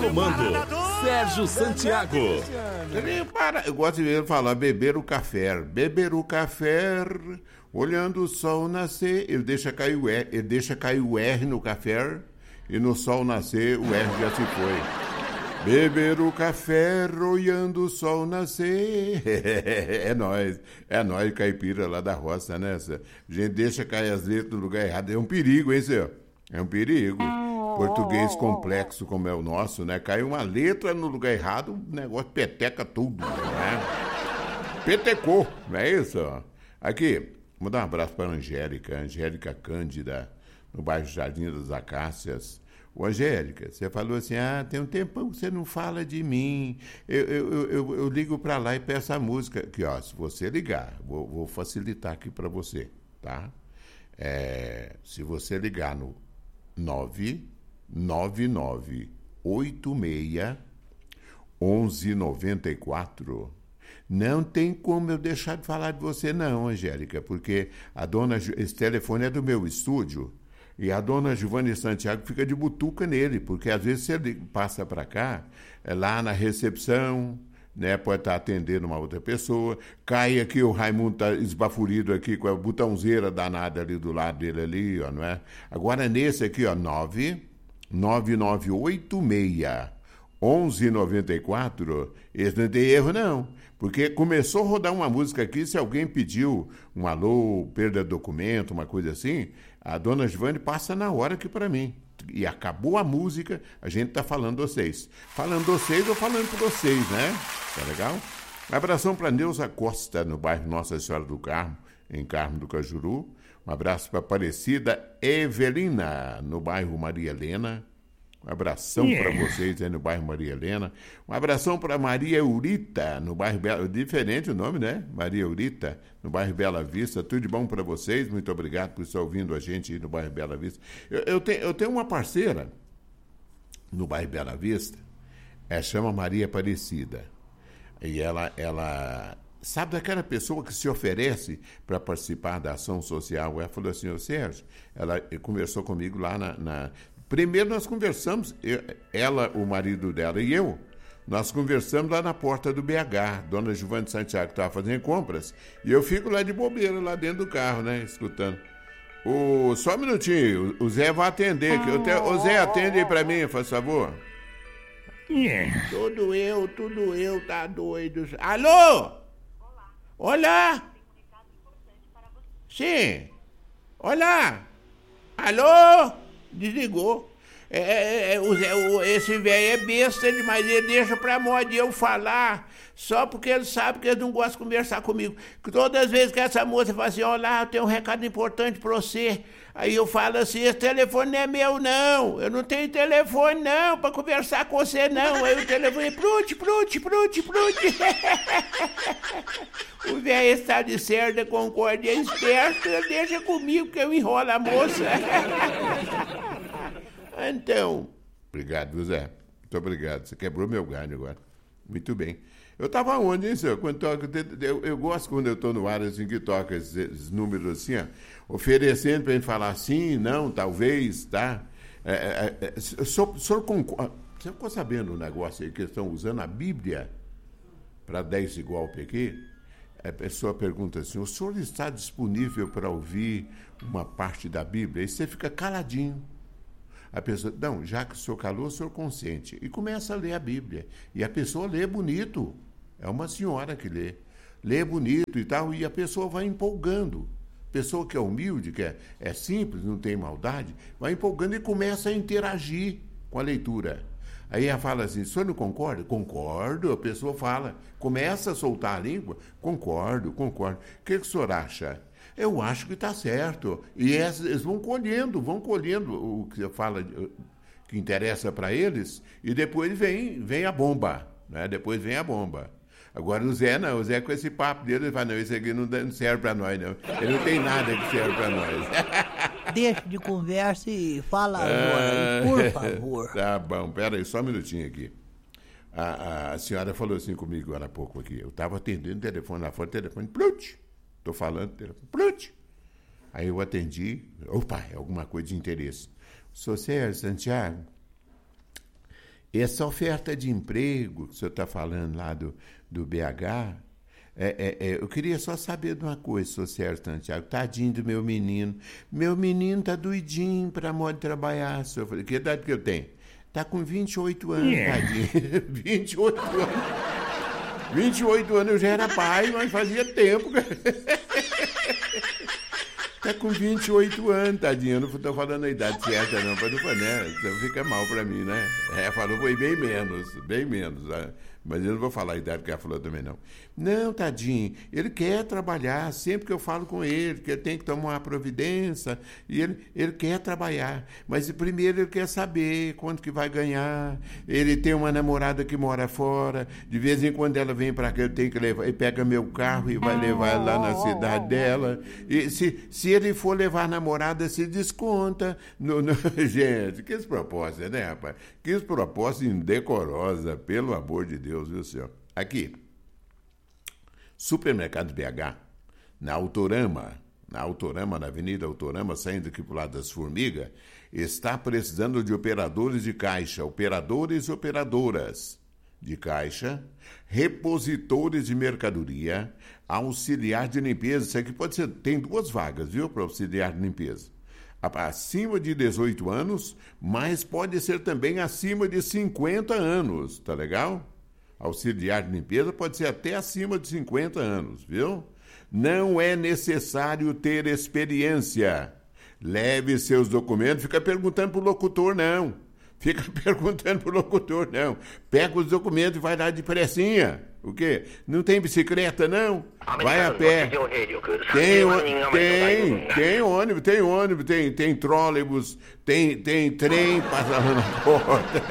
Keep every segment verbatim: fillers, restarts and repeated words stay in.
Comando Sérgio Santiago. Ele para, eu gosto de ver ele falar beber o café, beber o café, olhando o sol nascer. Ele deixa cair o R, ele deixa cair o R no café e no sol nascer o R já se foi. Beber o café, olhando o sol nascer. É nós, é nós caipira lá da roça, né? A gente deixa cair as letras no lugar errado. É um perigo, hein, senhor? É um perigo. Português complexo como é o nosso, né? Cai uma letra no lugar errado, o negócio peteca tudo, né? Petecou, não é isso? Aqui, vou dar um abraço para a Angélica, Angélica Cândida, no bairro Jardim das Acácias. Ô, Angélica, você falou assim, ah, tem um tempão que você não fala de mim, eu, eu, eu, eu ligo para lá e peço a música. Aqui, ó, se você ligar, vou, vou facilitar aqui para você, tá? É, se você ligar no nove nove nove oito seis um um nove quatro. Não tem como eu deixar de falar de você não, Angélica, porque a dona, esse telefone é do meu estúdio e a dona Giovanni Santiago fica de butuca nele, porque às vezes você passa para cá, é lá na recepção, né, pode estar atendendo uma outra pessoa, cai aqui, o Raimundo está esbaforido aqui com a botãozeira danada ali do lado dele ali, ó, não é? Agora nesse aqui, ó, nove nove nove oito seis um um nove quatro, esse não tem erro não, porque começou a rodar uma música aqui, se alguém pediu um alô, perda de documento, uma coisa assim, a dona Giovanni passa na hora aqui para mim. E acabou a música, a gente está falando vocês. Falando vocês ou falando para vocês, né? Tá legal? Um abração para Neuza Costa, no bairro Nossa Senhora do Carmo, em Carmo do Cajuru. Um abraço para Aparecida Evelina, no bairro Maria Helena. Um abração yeah. para vocês aí no bairro Maria Helena. Um abração para Maria Eurita, no bairro Bela... Diferente o nome, né? Maria Eurita, no bairro Bela Vista. Tudo de bom para vocês. Muito obrigado por estar ouvindo a gente aí no bairro Bela Vista. Eu, eu, te, eu tenho uma parceira no bairro Bela Vista. Ela chama Maria Aparecida. E ela... ela sabe daquela pessoa que se oferece para participar da ação social? Ela falou assim, ô Sérgio, ela conversou comigo lá na... na... Primeiro nós conversamos, eu, ela, o marido dela e eu, nós conversamos lá na porta do B H, dona Giovanni Santiago estava fazendo compras, e eu fico lá de bobeira, lá dentro do carro, né, escutando. O, só um minutinho, o Zé vai atender aqui. Te, o Zé, atende aí pra mim, faz favor. Yeah. Tudo eu, tudo eu, tá doido. Alô? Olá. Olá? Sim. Olá. Alô? Desligou. É, é, é, o, esse velho é besta, mas ele deixa pra moda eu falar, só porque ele sabe que ele não gosta de conversar comigo. Todas as vezes que essa moça fala assim, olá, eu tenho um recado importante pra você, aí eu falo assim, esse telefone não é meu não, eu não tenho telefone não pra conversar com você não. Aí o telefone, prute, prute, prute, prute. O velho está de certa, concorda, é esperto, ele deixa comigo que eu enrolo a moça. Então, obrigado, Zé. Muito obrigado. Você quebrou meu galho agora. Muito bem. Eu estava onde, hein, senhor? Quando toca, eu, eu gosto quando eu estou no ar, assim, que toca esses, esses números assim, ó, oferecendo para a gente falar sim, não, talvez, tá? É, é, é, o senhor, o senhor concorda? Você ficou sabendo o negócio aí que estão usando a Bíblia para dar esse golpe aqui? A pessoa pergunta assim, o senhor está disponível para ouvir uma parte da Bíblia? Aí você fica caladinho. A pessoa, não, já que o senhor calou, o senhor consente. E começa a ler a Bíblia. E a pessoa lê bonito. É uma senhora que lê. Lê bonito e tal, e a pessoa vai empolgando. Pessoa que é humilde, que é, é simples, não tem maldade, vai empolgando e começa a interagir com a leitura. Aí ela fala assim, o senhor não concorda? Concordo. A pessoa fala, começa a soltar a língua, concordo, concordo. O que, que o senhor acha? Eu acho que está certo. E eles vão colhendo, vão colhendo o que você fala, que interessa para eles, e depois vem, vem a bomba, né? Depois vem a bomba. Agora o Zé não, o Zé com esse papo dele, ele fala, não, isso aqui não serve para nós, não. Ele não tem nada que serve para nós. Deixa de conversa e fala agora, por favor. Tá bom, pera aí, só um minutinho aqui. A, a senhora falou assim comigo agora há pouco aqui, eu estava atendendo o telefone lá fora, o telefone, plute. Estou falando, telefone, plute. Aí eu atendi, opa, é alguma coisa de interesse. Sou Sérgio Santiago, essa oferta de emprego que o senhor está falando lá do, do B H, é, é, é, eu queria só saber de uma coisa, senhor Sérgio Santiago, tadinho do meu menino. Meu menino tá doidinho para modo de trabalhar, senhor. Eu falei, que idade que eu tenho? Tá com vinte e oito anos, yeah. Tadinho. vinte e oito anos. vinte e oito anos eu já era pai, mas fazia tempo. Tá com vinte e oito anos, tadinho. Eu não tô falando a idade certa, não, para não, né? Então fica mal para mim, né? É, falou, foi bem menos, bem menos, né? Mas eu não vou falar a idade que ela falou também, não. Não, tadinho, ele quer trabalhar, sempre que eu falo com ele, que ele tem que tomar uma providência, e ele, ele quer trabalhar. Mas primeiro ele quer saber quanto que vai ganhar. Ele tem uma namorada que mora fora, de vez em quando ela vem para cá, eu tenho que levar, ele pega meu carro e vai levar lá na cidade dela. E se, se ele for levar a namorada, se desconta. No, no... Gente, que proposta, né, rapaz? Que proposta indecorosa, pelo amor de Deus. Deus, viu, senhor? Aqui, Supermercado B H, na Autorama, na Autorama, na Avenida Autorama, saindo aqui pro lado das Formigas, está precisando de operadores de caixa, operadores e operadoras de caixa, repositores de mercadoria, auxiliar de limpeza. Isso aqui pode ser, tem duas vagas, viu, para auxiliar de limpeza. Acima de dezoito anos, mas pode ser também acima de cinquenta anos, tá legal? Auxiliar de limpeza pode ser até acima de cinquenta anos, viu? Não é necessário ter experiência. Leve seus documentos, fica perguntando pro locutor, não. Fica perguntando pro locutor, não. Pega os documentos e vai lá de pressinha. O quê? Não tem bicicleta, não? Vai a pé. Tem, tem, tem ônibus, tem ônibus, tem, tem trólebus, tem, tem trem passando na porta.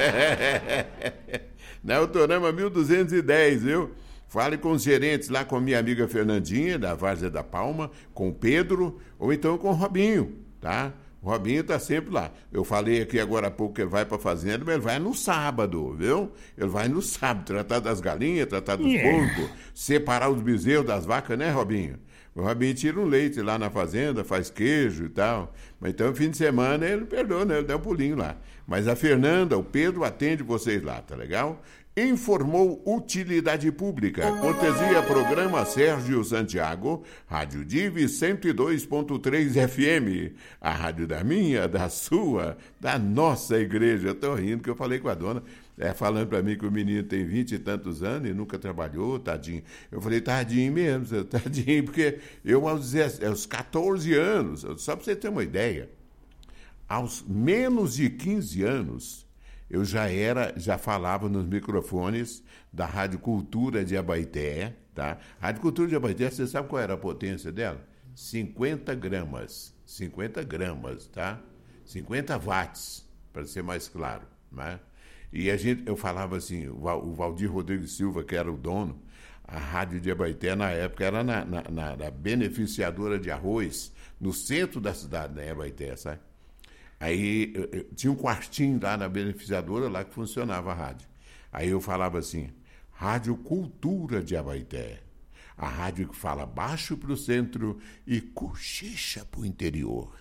Na Autorama mil duzentos e dez, viu? Fale com os gerentes lá, com a minha amiga Fernandinha, da Várzea da Palma, com o Pedro, ou então com o Robinho, tá? O Robinho está sempre lá. Eu falei aqui agora há pouco que ele vai para a fazenda, mas ele vai no sábado, viu? Ele vai no sábado, tratar das galinhas, tratar dos yeah. porcos, separar os bezerros das vacas, né, Robinho? O Robinho tira um leite lá na fazenda, faz queijo e tal. Mas então, fim de semana, ele perdoa, né? Ele dá um pulinho lá. Mas a Fernanda, o Pedro, atende vocês lá, tá legal? Informou utilidade pública. Cortesia programa Sérgio Santiago, Rádio Divi cento e dois ponto três F M. A rádio da minha, da sua, da nossa igreja. Eu tô rindo que eu falei com a dona, é, falando para mim que o menino tem vinte e tantos anos e nunca trabalhou, tadinho. Eu falei, tadinho mesmo, tadinho, porque eu aos, aos catorze anos, só para você ter uma ideia, aos menos de quinze anos, eu já era, já falava nos microfones da Rádio Cultura de Abaeté, tá? Rádio Cultura de Abaeté, você sabe qual era a potência dela? cinquenta gramas, cinquenta gramas, tá? cinquenta watts, para ser mais claro, né? E a gente, eu falava assim, o Valdir Rodrigues Silva, que era o dono, a Rádio de Abaeté, na época, era na, na, na, na beneficiadora de arroz, no centro da cidade, né, Abaeté, sabe? Aí eu, eu, tinha um quartinho lá na beneficiadora, lá que funcionava a rádio. Aí eu falava assim, Rádio Cultura de Abaeté, a rádio que fala baixo para o centro e cochicha para o interior.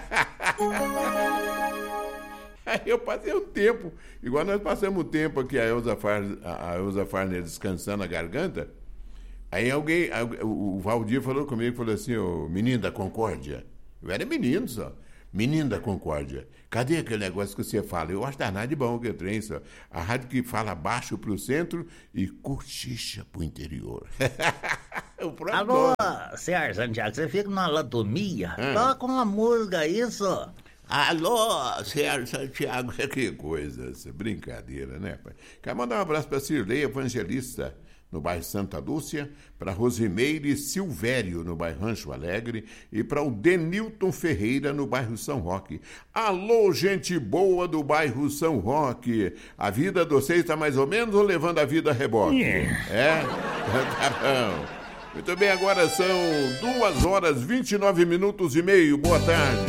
Aí eu passei um tempo, igual nós passamos um tempo aqui, a Elza Farner, a Elza Farner descansando a garganta. Aí alguém, o Valdir falou comigo, falou assim, ô menino da Concórdia. Eu era menino só. Menino da Concórdia, cadê aquele negócio que você fala? Eu acho danado de bom que eu treino, só. A rádio que fala baixo pro centro e cochicha pro interior. Alô, Sérgio Santiago, você fica numa latomia? Hum. Toca uma música, isso? Alô, Sérgio Santiago, que coisa, essa brincadeira, né, pai? Quero mandar um abraço para Cirlei Evangelista, no bairro Santa Lúcia, para Rosimeire Silvério, no bairro Rancho Alegre, e para o Denilton Ferreira, no bairro São Roque. Alô, gente boa do bairro São Roque, a vida de vocês está mais ou menos ou levando a vida a reboque? Yeah. É? Tá bom. Muito bem, agora são duas horas, vinte e nove minutos e meio. Boa tarde.